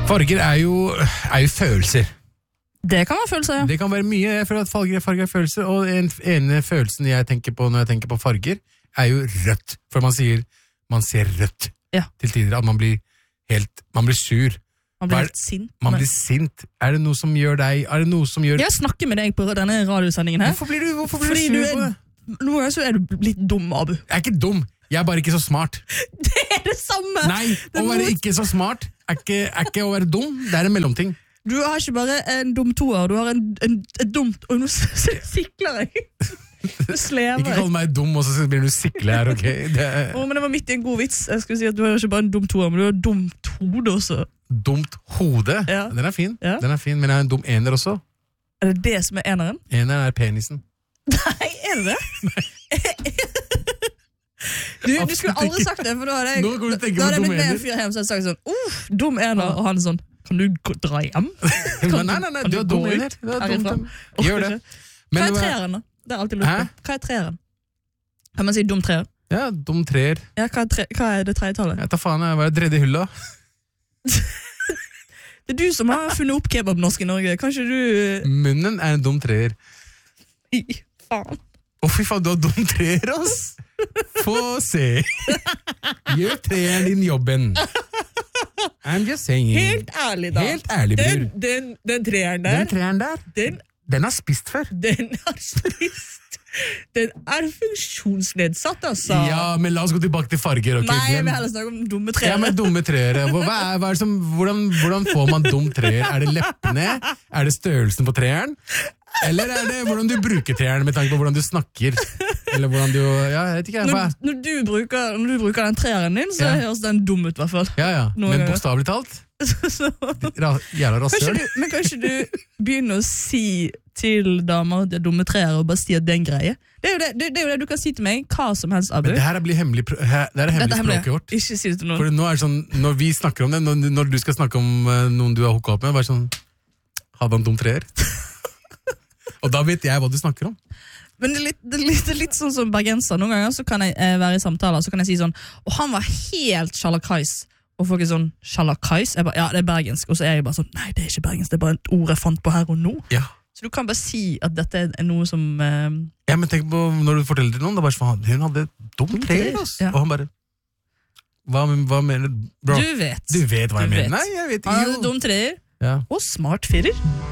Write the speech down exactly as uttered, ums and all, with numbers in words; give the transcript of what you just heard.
Farger er jo, er jo følelser. Det kan være følelser, ja. Det kan være mye. Jeg føler at farger, farger er følelser, og en ene følelsen jeg tenker på når jeg tenker på farger, er jo rødt. For man sier, man ser rødt ja. til tider, at man blir helt, man blir sur. Man blir helt sint. Man blir sint. Er det noe som gjør deg, er det noe som gjør... Jeg snakker med deg på denne radiosendingen her. Hvorfor blir du, hvorfor blir Fordi du sur du er, på det? Nå er, så er du litt dum, Abu. Jeg er ikke dum. Jeg er bare ikke så smart. Det er det samme! Nei, å være ikke så smart er ikke, er ikke å være dum, det er en mellomting. Du har ikke bare en dum toer, du har en, en, et dumt... Og nå sikler jeg. Du slever. Ikke kall meg dum, og så blir du sikler, ok? Det... Oh, men det var midt i en god vits. Jeg skulle si at du har ikke bare en dum toer, men du har et dumt hode også. Dumt hode? Ja. Den er fin, ja. Den er fin, men jeg er en dum ener også. Er det det som er eneren? Eneren er penisen. Nei, er det det? Nei. Du, du skulle aldri sagt det, for da hadde jeg, Nå går du tenke da på hadde jeg dum blitt med ener. en fyr hjem, så hadde jeg sagt sånn, uff, dum ener, og han er sånn, kan du gå- dra hjem? Kan nei, nei, nei, kan du er gå dum ut ener. Du er herifra? dum, dum. Gjør det. Hva Men, er treeren da? Det er alltid lurt Hæ? på. Hva er treeren? Kan man si dum treer? ja, dum treer. Ja, hva er, tre, hva er det tredjetallet? Jeg tar faen, jeg var drevet i hulla. Det er du som har funnet opp kebab-norsk i Norge. Kanskje du... Munnen er en dum treer. Fy faen. Å, fy faen, du har dum treer, ass! Få se. Gjør treeren din jobben. I'm just saying. Helt ærlig da. Helt ærlig, bror. Den, den, den treeren der, Den treeren der, den, den har spist før. den har spist. Den er funksjonsnedsatt, altså. Ja, men la oss gå tilbake til farger, ok? Nei, jeg Glem- vil heller snakke om dumme treere. Ja, men dumme treere. Hva hva er, hva er det som, hvordan, hvordan får man dum treer? Er det leppene? Er det størrelsen på treeren? Eller er det hvordan du bruker treeren med tanke på hvordan du snakker? Eller hvordan du, ja, jeg vet ikke. Hva? Når, når, du bruker, når du bruker den treeren din, så Ja. høres den dum ut, i hvert fall. Ja, ja, Noen men ganger. bokstavelig talt, Så, ra, jævla kanskje rasshøl. du, men kanskje du begynner å si til damer at de er dumme treere, og bare si at det er en greie? Det er jo det, det, det, er jo det du kan si til meg, hva som helst, Abu. Men det her blir hemmelig, pr- her- det er Dette hemmelig er hemmelig. språket vårt. Ikke si det til noen. For nå er det sånn, når vi snakker om det, når, når du skal snakke om eh, noen du har hooka opp med, bare sånn, hadde han dum treer? Og da vet jeg hva du snakker om. Men det er, litt, det, er litt, det er litt sånn som bergenser. Noen ganger så kan jeg eh, være i samtaler, så kan jeg si sånn, og han var helt sjalakais. Og folk er sånn, sjalakais? Jeg bare, ja, det er bergensk. Og så er jeg bare sånn, nei, det er ikke bergensk, det er bare et ord jeg fant på her og nå. Ja. Så du kan bare si at dette er noe som... Eh, Ja, men tenk på når du forteller til noen, det er bare sånn, hun hadde dum treer, ass. Ja. Og han bare, hva, hva mener du? Bro, du vet. du vet hva jeg Du mener. vet. Nei, jeg vet Han ikke. hadde dum treer Ja. og smart firer.